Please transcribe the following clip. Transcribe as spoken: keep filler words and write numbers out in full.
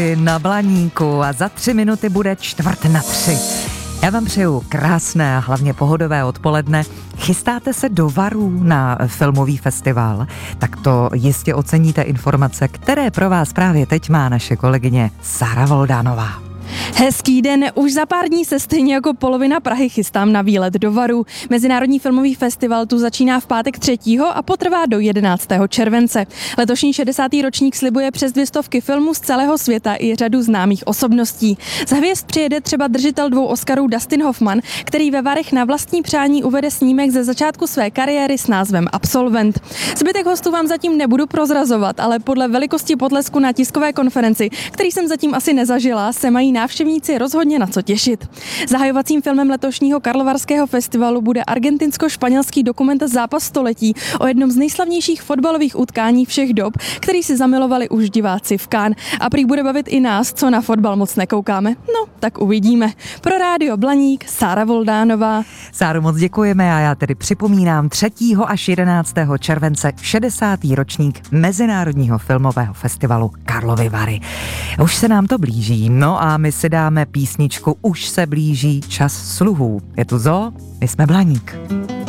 Na Blaníku a za tři minuty bude čtvrt na tři. Já vám přeju krásné a hlavně pohodové odpoledne. Chystáte se do Varů na filmový festival? Tak to jistě oceníte informace, které pro vás právě teď má naše kolegyně Sára Voldánová. Hezký den, už za pár dní se stejně jako polovina Prahy chystám na výlet do Varů. Mezinárodní filmový festival tu začíná v pátek třetího a potrvá do jedenáctého července. Letošní šedesátý ročník slibuje přes dvě stovky filmů z celého světa i řadu známých osobností. Z hvězd přijede třeba držitel dvou Oscarů Dustin Hoffman, který ve Varech na vlastní přání uvede snímek ze začátku své kariéry s názvem Absolvent. Zbytek hostů vám zatím nebudu prozrazovat, ale podle velikosti potlesku na tiskové konferenci, který jsem zatím asi nezažila, se mají návštěvníci rozhodně na co těšit. Zahajovacím filmem letošního Karlovarského festivalu bude argentinsko-španělský dokument Zápas století o jednom z nejslavnějších fotbalových utkání všech dob, který si zamilovali už diváci v Cannes. A prý bude bavit i nás, co na fotbal moc nekoukáme. No, tak uvidíme. Pro Rádio Blaník Sára Voldánová. Sáro, moc děkujeme a já tedy připomínám třetího až jedenáctého července šedesátý ročník Mezinárodního filmového festivalu Karlovy Vary. Už se nám to blíží, no a my si dáme písničku Už se blíží čas sluhů. Je tu Zo, my jsme Blaník.